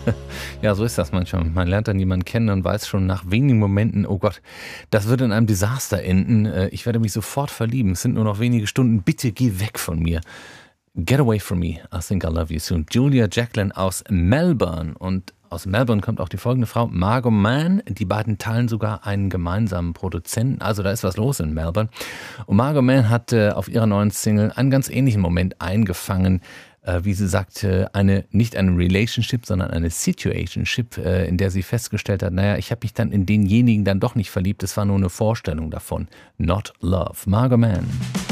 Ja, so ist das manchmal. Man lernt dann jemanden kennen und weiß schon nach wenigen Momenten, oh Gott, das wird in einem Desaster enden. Ich werde mich sofort verlieben. Es sind nur noch wenige Stunden. Bitte geh weg von mir. Get away from me. I think I love you soon. Julia Jacqueline aus Melbourne. Und aus Melbourne kommt auch die folgende Frau, Margot Mann. Die beiden teilen sogar einen gemeinsamen Produzenten. Also da ist was los in Melbourne. Und Margot Mann hat auf ihrer neuen Single einen ganz ähnlichen Moment eingefangen. Wie sie sagte, nicht eine Relationship, sondern eine Situationship, in der sie festgestellt hat, naja, ich habe mich dann in denjenigen dann doch nicht verliebt, es war nur eine Vorstellung davon. Not love. Margot Mann.